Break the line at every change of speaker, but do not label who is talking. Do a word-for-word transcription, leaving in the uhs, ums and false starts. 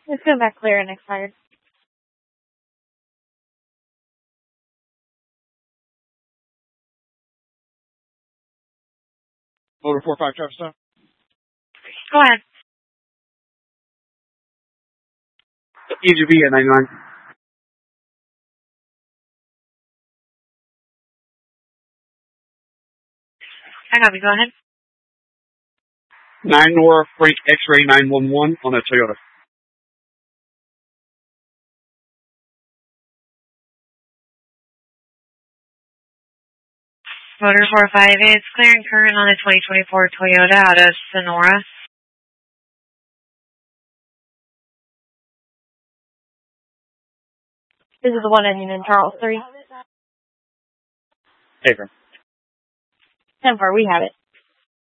Let's go back clear and expired.
Motor four five traffic stop.
Go ahead.
E G V at ninety-nine.
I got you. Go ahead.
nine Nora Frank X-Ray nine one one on a Toyota.
Motor four five is clear and current on a twenty twenty-four Toyota out of Sonora. This is the one ending in Charles three.
Hey, bro.
ten four, we have it.